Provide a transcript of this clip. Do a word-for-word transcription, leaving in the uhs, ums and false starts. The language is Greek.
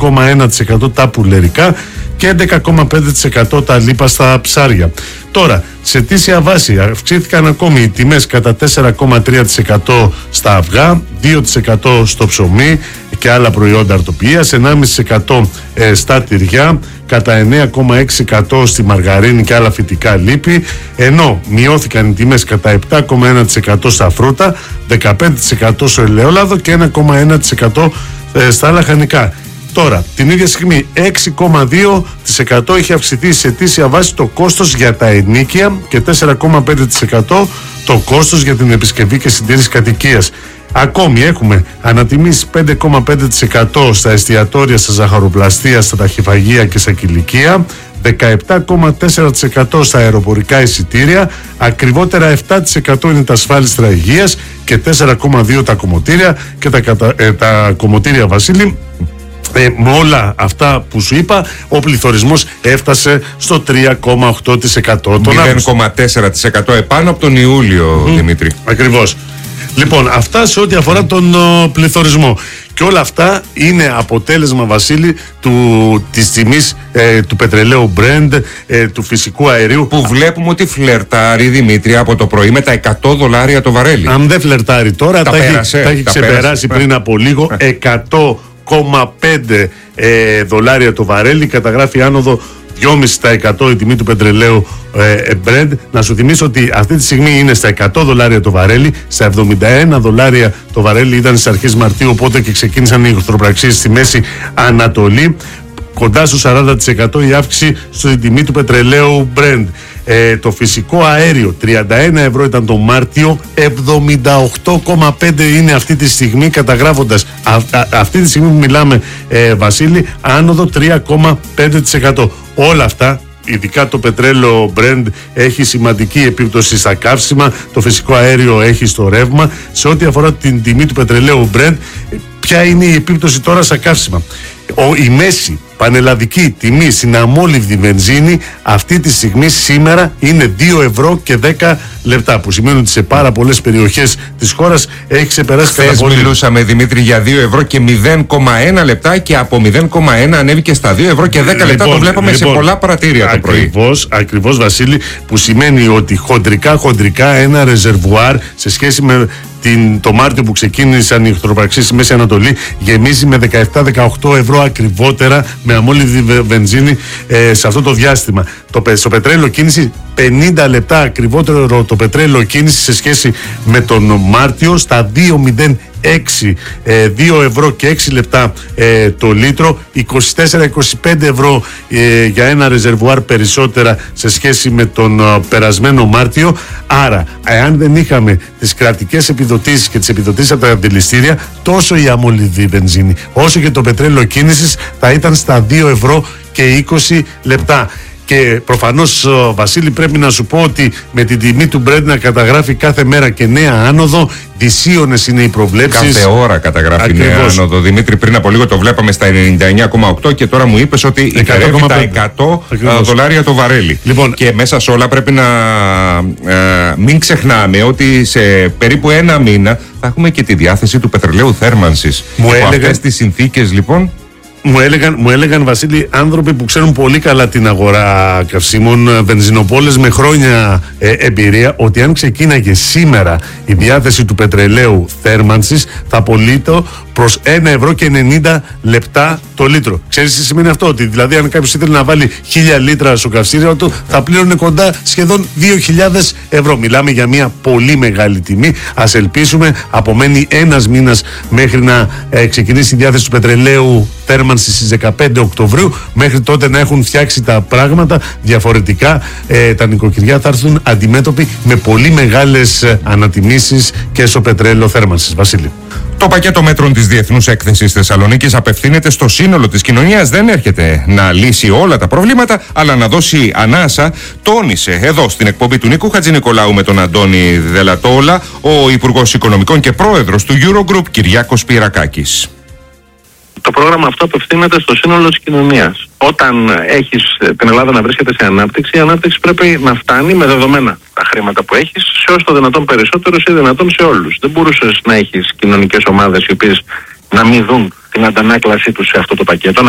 κόμμα ένα τοις εκατό τα πουλερικά και έντεκα κόμμα πέντε τοις εκατό τα λίπαστα ψάρια. Τώρα, σε ετήσια βάση αυξήθηκαν ακόμη οι τιμές κατά τέσσερα κόμμα τρία τοις εκατό στα αυγά, δύο τοις εκατό στο ψωμί και άλλα προϊόντα αρτοποιίας, ενάμιση τοις εκατό στα τυριά, κατά εννέα κόμμα έξι τοις εκατό στη μαργαρίνη και άλλα φυτικά λίπη, ενώ μειώθηκαν οι τιμές κατά επτά κόμμα ένα τοις εκατό στα φρούτα, δεκαπέντε τοις εκατό στο ελαιόλαδο και ένα κόμμα ένα τοις εκατό στα λαχανικά. Τώρα, την ίδια στιγμή έξι κόμμα δύο τοις εκατό έχει αυξηθεί σε ετήσια βάση το κόστος για τα ενοίκια και τέσσερα κόμμα πέντε τοις εκατό το κόστος για την επισκευή και συντήρηση κατοικίας. Ακόμη έχουμε ανατιμήσεις πέντε κόμμα πέντε τοις εκατό στα εστιατόρια, στα ζαχαροπλαστεία, στα ταχυφαγεία και στα κηλικεία, δεκαεπτά κόμμα τέσσερα τοις εκατό στα αεροπορικά εισιτήρια, ακριβότερα επτά τοις εκατό είναι τα ασφάλιστρα υγείας και τέσσερα κόμμα δύο τοις εκατό τα κομμωτήρια και τα, ε, τα κομμωτήρια, Βασίλη. Ε, με όλα αυτά που σου είπα, ο πληθωρισμός έφτασε στο τρία κόμμα οκτώ τοις εκατό. μηδέν κόμμα τέσσερα τοις εκατό επάνω από τον Ιούλιο, mm, Δημήτρη. Ακριβώς. Λοιπόν, αυτά σε ό,τι αφορά τον ο, πληθωρισμό. Και όλα αυτά είναι αποτέλεσμα, Βασίλη, του, της τιμής ε, του πετρελαίου Brent, ε, του φυσικού αερίου. Που βλέπουμε ότι φλερτάρει, Δημήτρη, από το πρωί με τα εκατό δολάρια το βαρέλι. Αν δεν φλερτάρει τώρα, τα, τα, πέρασε, έχει, τα έχει τα ξεπεράσει πέρασε. πριν από λίγο. εκατό κόμμα πέντε ε, δολάρια το βαρέλι, καταγράφει άνοδο δυόμισι τοις εκατό η τιμή του πετρελαίου ε, Brent. Να σου θυμίσω ότι αυτή τη στιγμή είναι στα εκατό δολάρια το βαρέλι, στα εβδομήντα ένα δολάρια το βαρέλι ήταν στις αρχές Μαρτίου, οπότε και ξεκίνησαν οι εχθροπραξίες στη Μέση Ανατολή. Κοντά στο σαράντα τοις εκατό η αύξηση στην τιμή του πετρελαίου Brent. Ε, το φυσικό αέριο τριάντα ένα ευρώ ήταν το Μάρτιο, εβδομήντα οκτώ κόμμα πέντε είναι αυτή τη στιγμή, καταγράφοντας α, α, αυτή τη στιγμή που μιλάμε, ε, Βασίλη, άνοδο τρία κόμμα πέντε τοις εκατό. Όλα αυτά, ειδικά το πετρέλαιο Brent, έχει σημαντική επίπτωση στα καύσιμα, το φυσικό αέριο έχει στο ρεύμα. Σε ό,τι αφορά την τιμή του πετρελαίου Brent, ποια είναι η επίπτωση τώρα στα καύσιμα? Ο, η μέση πανελλαδική τιμή στην αμόλυβδη βενζίνη αυτή τη στιγμή σήμερα είναι δύο ευρώ και δέκα λεπτά, που σημαίνει ότι σε πάρα πολλές περιοχές της χώρας έχει ξεπεράσει κατά πολύ. Χθες μιλούσαμε, Δημήτρη, για δύο ευρώ και μηδέν κόμμα ένα λεπτά και από μηδέν κόμμα ένα ανέβηκε στα δύο ευρώ και δέκα λεπτά. Λοιπόν, το βλέπαμε λοιπόν, σε πολλά πρατήρια το πρωί. Ακριβώς, ακριβώς, Βασίλη, που σημαίνει ότι χοντρικά χοντρικά ένα ρεζερβουάρ σε σχέση με την, το Μάρτιο που ξεκίνησαν οι εχθροπραξίες στη Μέση Ανατολή γεμίζει με δεκαεπτά με δεκαοκτώ ευρώ ακριβότερα με αμόλυβδη βενζίνη ε, σε αυτό το διάστημα. Το, στο πετρέλαιο κίνηση πενήντα λεπτά ακριβότερο το πετρέλαιο κίνηση σε σχέση με τον Μάρτιο στα δύο μηδέν έξι, ε, δύο ευρώ και έξι λεπτά ε, το λίτρο, είκοσι τέσσερα με είκοσι πέντε ευρώ ε, για ένα ρεζερβουάρ περισσότερα σε σχέση με τον ε, περασμένο Μάρτιο. Άρα, εάν δεν είχαμε τις κρατικές επιδοτήσεις και τις επιδοτήσεις από τα αντιληστήρια, τόσο η αμόλυβδη βενζίνη όσο και το πετρέλαιο κίνησης θα ήταν στα δύο ευρώ και είκοσι λεπτά. Και προφανώς, Βασίλη, πρέπει να σου πω ότι με την τιμή του Brent να καταγράφει κάθε μέρα και νέα άνοδο, δυσίωνες είναι οι προβλέψεις. Κάθε ώρα καταγράφει Ακριβώς. νέα άνοδο. Δημήτρη, πριν από λίγο το βλέπαμε στα ενενήντα εννέα κόμμα οκτώ και τώρα μου είπες ότι υπερεύει τα εκατό δολάρια το βαρέλι. Λοιπόν, και μέσα σε όλα πρέπει να ε, μην ξεχνάμε ότι σε περίπου ένα μήνα θα έχουμε και τη διάθεση του πετρελαίου θέρμανσης. Μου έλεγα... αυτές τις συνθήκες, λοιπόν. Μου έλεγαν, μου έλεγαν, Βασίλη, άνθρωποι που ξέρουν πολύ καλά την αγορά καυσίμων, βενζινοπόλες με χρόνια ε, εμπειρία, ότι αν ξεκίναγε σήμερα η διάθεση του πετρελαίου θέρμανσης θα πωλείται προς ένα ευρώ και ενενήντα λεπτά το λίτρο. Ξέρεις τι σημαίνει αυτό? Ότι δηλαδή αν κάποιος ήθελε να βάλει χίλια λίτρα στο καυστήριο του θα πλήρωνε κοντά σχεδόν δύο χιλιάδες ευρώ. Μιλάμε για μια πολύ μεγάλη τιμή. Ας ελπίσουμε, απομένει ένας μήνας μέχρι να ε, ξεκινήσει η διάθεση του πετρελαίου θέρμανσης στις δεκαπέντε Οκτωβρίου. Μέχρι τότε να έχουν φτιάξει τα πράγματα διαφορετικά. Ε, τα νοικοκυριά θα έρθουν αντιμέτωποι με πολύ μεγάλες ε, ανατιμήσεις και στο πετρέλαιο θέρμανσης. Βασίλη. Το πακέτο μέτρων της Διεθνούς Έκθεσης Θεσσαλονίκης απευθύνεται στο σύνολο της κοινωνίας. Δεν έρχεται να λύσει όλα τα προβλήματα, αλλά να δώσει ανάσα, τόνισε εδώ στην εκπομπή του Νίκου Χατζηνικολάου με τον Αντώνη Δελατόλα ο Υπουργός Οικονομικών και Πρόεδρος του Eurogroup, Κυριάκος Πυρακάκης. Το πρόγραμμα αυτό απευθύνεται στο σύνολο της κοινωνίας. Όταν έχεις την Ελλάδα να βρίσκεται σε ανάπτυξη, η ανάπτυξη πρέπει να φτάνει με δεδομένα τα χρήματα που έχεις σε όσο το δυνατόν περισσότερους ή δυνατόν σε όλους. Δεν μπορούσες να έχεις κοινωνικές ομάδες οι οποίες να μην δουν την αντανάκλασή τους σε αυτό το πακέτο.